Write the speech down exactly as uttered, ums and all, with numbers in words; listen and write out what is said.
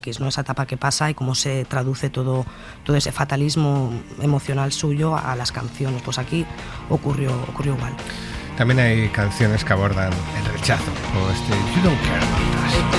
que es, ¿no?, esa etapa que pasa y cómo se traduce todo, todo ese fatalismo emocional suyo a las canciones. Pues aquí ocurrió, ocurrió igual. También hay canciones que abordan el rechazo, como este You Don't Care About Us.